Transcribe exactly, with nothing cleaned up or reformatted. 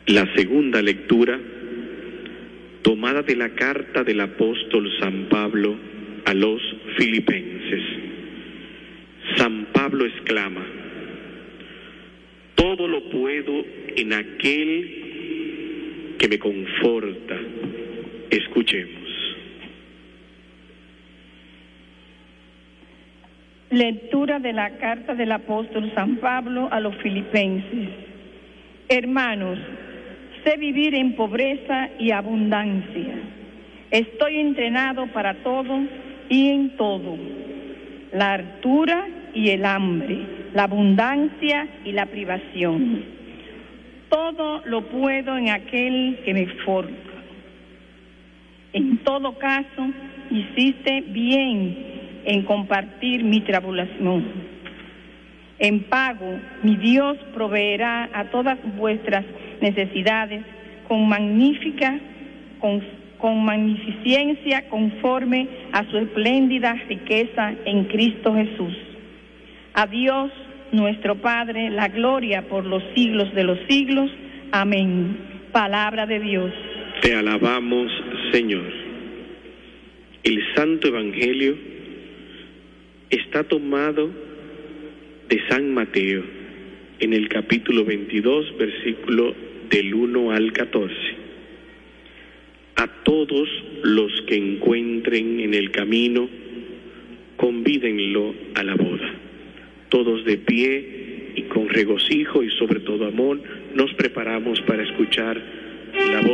La segunda lectura, tomada de la carta del apóstol San Pablo a los Filipenses. San Pablo exclama: todo lo puedo en aquel que me conforta. Escuchemos. Lectura de la carta del apóstol San Pablo a los Filipenses. Hermanos, sé vivir en pobreza y abundancia. Estoy entrenado para todo y en todo. La hartura y el hambre, la abundancia y la privación. Todo lo puedo en aquel que me forja. En todo caso, hiciste bien en compartir mi tribulación. En pago, mi Dios proveerá a todas vuestras necesidades con magnífica, con, con magnificencia conforme a su espléndida riqueza en Cristo Jesús. A Dios, nuestro Padre, la gloria por los siglos de los siglos. Amén. Palabra de Dios. Te alabamos, Señor. El Santo Evangelio está tomado de San Mateo, en el capítulo veintidós, versículo del uno al catorce. A todos los que encuentren en el camino, convídenlo a la boda. Todos de pie y con regocijo y sobre todo amor, nos preparamos para escuchar la voz